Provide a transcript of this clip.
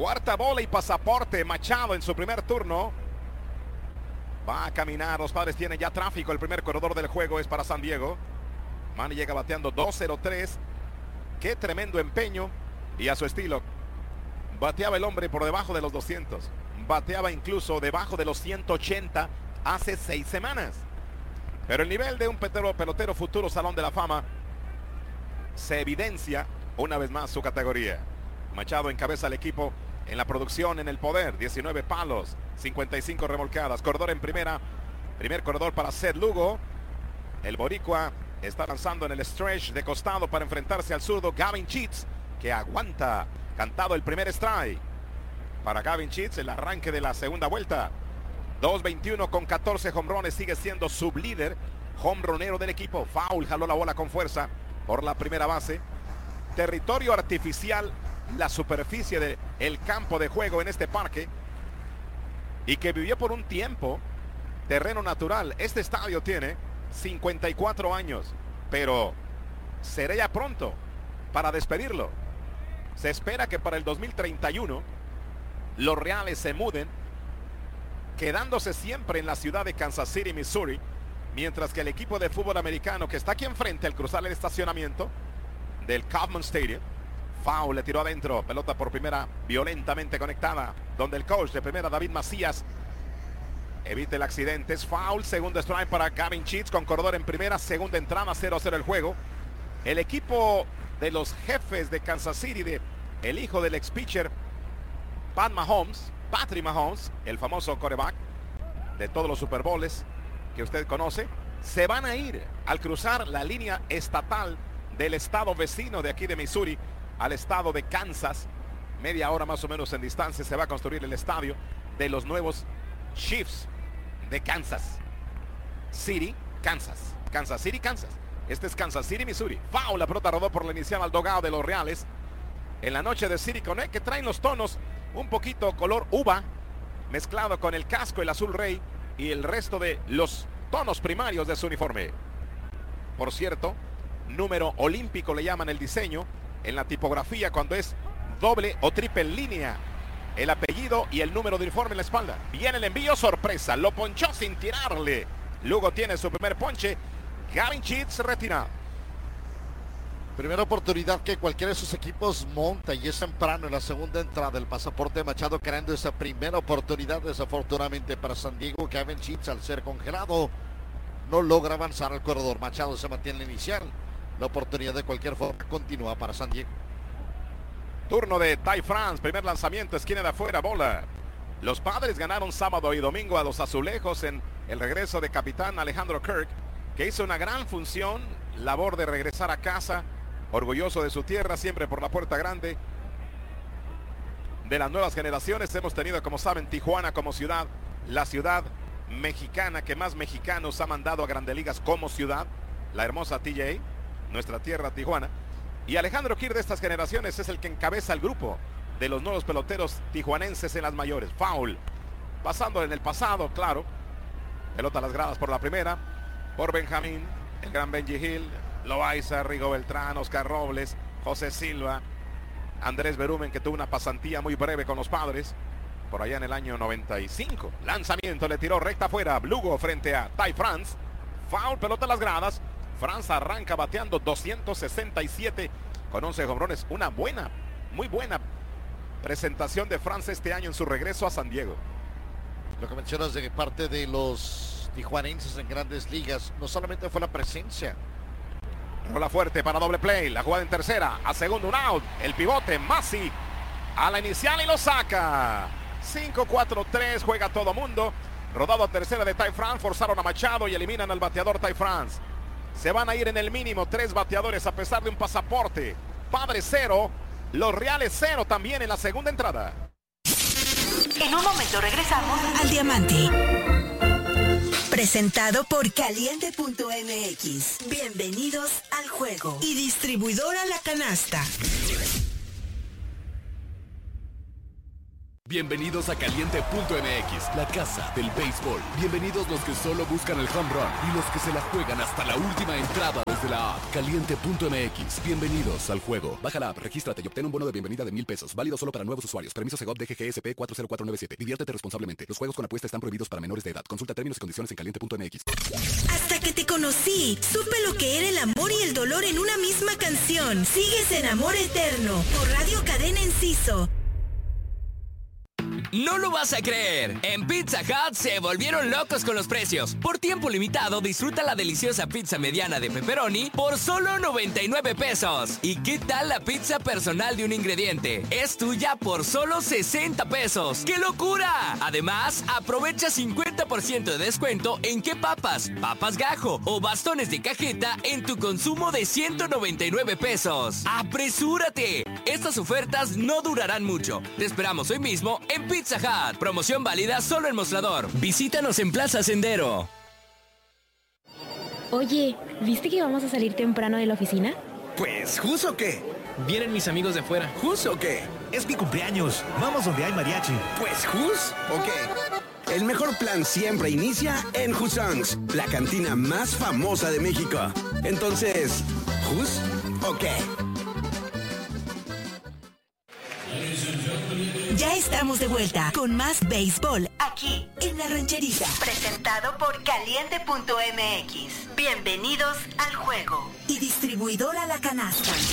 Cuarta bola y pasaporte. Machado en su primer turno. Va a caminar. Los Padres tienen ya tráfico. El primer corredor del juego es para San Diego. Manny llega bateando 2-0-3. Qué tremendo empeño. Y a su estilo. Bateaba el hombre por debajo de los 200. Bateaba incluso debajo de los 180 hace 6 semanas. Pero el nivel de un pelotero futuro Salón de la Fama se evidencia una vez más su categoría. Machado encabeza al equipo en la producción, en el poder. 19 palos, 55 remolcadas. Corredor en primera. Primer corredor para Seth Lugo. El boricua está lanzando en el stretch de costado para enfrentarse al zurdo Gavin Sheets, que aguanta. Cantado el primer strike. Para Gavin Sheets, el arranque de la segunda vuelta. 2-21 con 14 jonrones, sigue siendo sublíder jonronero del equipo. Foul, jaló la bola con fuerza por la primera base. Territorio artificial, la superficie del campo de juego en este parque, y que vivió por un tiempo terreno natural. Este estadio tiene 54 años, pero será ya pronto para despedirlo. Se espera que para el 2031 los Reales se muden, quedándose siempre en la ciudad de Kansas City, Missouri, mientras que el equipo de fútbol americano que está aquí enfrente al cruzar el estacionamiento del Kauffman Stadium, foul, le tiró adentro, pelota por primera violentamente conectada, donde el coach de primera, David Macías, evita el accidente. Es foul, segundo strike para Gavin Sheets con corredor en primera, segunda entrada, 0-0 el juego. El equipo de los Jefes de Kansas City, el hijo del ex pitcher Patrick Mahomes, el famoso quarterback de todos los Super Bowls que usted conoce, se van a ir al cruzar la línea estatal del estado vecino de aquí de Missouri al estado de Kansas. Media hora más o menos en distancia se va a construir el estadio de los nuevos Chiefs de Kansas City, Kansas. Este es Kansas City, Missouri. Foul, la pelota rodó por la inicial al dogado de los Reales en la noche de City Connect, que traen los tonos un poquito color uva mezclado con el casco, el azul rey y el resto de los tonos primarios de su uniforme. Por cierto, número olímpico le llaman el diseño en la tipografía cuando es doble o triple línea, el apellido y el número de uniforme en la espalda. Viene el envío, sorpresa, lo ponchó sin tirarle. Lugo tiene su primer ponche. Gavin Sheets retirado. Primera oportunidad que cualquiera de sus equipos monta, y es temprano en la segunda entrada. El pasaporte de Machado creando esa primera oportunidad. Desafortunadamente para San Diego, Gavin Sheets, al ser congelado, no logra avanzar al corredor. Machado se mantiene en la inicial. La oportunidad de cualquier forma continúa para San Diego. Turno de Ty France, primer lanzamiento, esquina de afuera, bola. Los Padres ganaron sábado y domingo a los Azulejos en el regreso de capitán Alejandro Kirk, que hizo una gran función, labor de regresar a casa, orgulloso de su tierra, siempre por la puerta grande de las nuevas generaciones. Hemos tenido, como saben, Tijuana como ciudad, la ciudad mexicana que más mexicanos ha mandado a Grandes Ligas como ciudad, la hermosa TJ, nuestra tierra Tijuana. Y Alejandro Kirk de estas generaciones es el que encabeza el grupo de los nuevos peloteros tijuanenses en las mayores. Foul, pasando en el pasado, claro. Pelota a las gradas por la primera, por Benjamín, el gran Benji Hill, Loaiza, Rigo Beltrán, Oscar Robles, José Silva, Andrés Berumen, que tuvo una pasantía muy breve con los Padres por allá en el año 95. Lanzamiento, le tiró recta afuera, Lugo frente a Ty France. Foul, pelota a las gradas. France arranca bateando 267 con 11 jonrones. Una buena, muy buena presentación de France este año en su regreso a San Diego. Lo que mencionas de parte de los tijuanenses en Grandes Ligas, no solamente fue la presencia. Rola fuerte para doble play, la jugada en tercera, a segundo un out, el pivote Masi a la inicial y lo saca. 5-4-3, juega todo mundo. Rodado a tercera de Ty France, forzaron a Machado y eliminan al bateador Ty France. Se van a ir en el mínimo 3 bateadores a pesar de un pasaporte. Padres 0, los Reales 0 también en la segunda entrada. En un momento regresamos al Diamante. Presentado por Caliente.mx. Bienvenidos al juego. Y distribuidora La Canasta. Bienvenidos a Caliente.mx, la casa del béisbol. Bienvenidos los que solo buscan el home run y los que se la juegan hasta la última entrada desde la app. Caliente.mx, bienvenidos al juego. Baja la app, regístrate y obtén un bono de bienvenida de $1,000. Válido solo para nuevos usuarios. Permiso Segov DGGSP 40497. Diviértete responsablemente. Los juegos con apuesta están prohibidos para menores de edad. Consulta términos y condiciones en Caliente.mx. Hasta que te conocí, supe lo que era el amor y el dolor en una misma canción. Sigues en Amor Eterno por Radio Cadena Enciso. No lo vas a creer. En Pizza Hut se volvieron locos con los precios. Por tiempo limitado, disfruta la deliciosa pizza mediana de pepperoni por solo 99 pesos. ¿Y qué tal la pizza personal de un ingrediente? Es tuya por solo 60 pesos. ¡Qué locura! Además, aprovecha 50% de descuento en qué papas gajo o bastones de cajeta en tu consumo de 199 pesos. ¡Apresúrate! Estas ofertas no durarán mucho. Te esperamos hoy mismo en Pizza Hut. Promoción válida solo en Mostrador. Visítanos en Plaza Sendero. Oye, ¿viste que vamos a salir temprano de la oficina? Pues, ¿jus o qué? Vienen mis amigos de afuera. ¿Jus o qué? Es mi cumpleaños. Vamos donde hay mariachi. Pues, ¿jus o qué? El mejor plan siempre inicia en Husangs, la cantina más famosa de México. Entonces, ¿jus o qué? Ya estamos de vuelta con más béisbol aquí en La Rancherita. Presentado por Caliente.mx. Bienvenidos al juego. Y distribuidora La Canasta.